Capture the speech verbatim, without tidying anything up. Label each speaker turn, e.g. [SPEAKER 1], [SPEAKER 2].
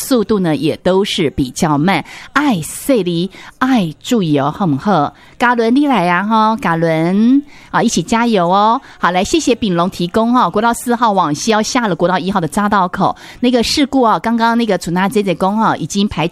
[SPEAKER 1] 速度呢也都是比较慢。爱塞离，爱注意哦，好不好？嘎伦你来呀、啊、哈，嘎伦啊，一起加油哦！好，来谢谢秉龙提供哈、哦，国道四号往西要下了国道一号的匝道口那个事故啊，刚刚那个楚娜姐姐公哈已经排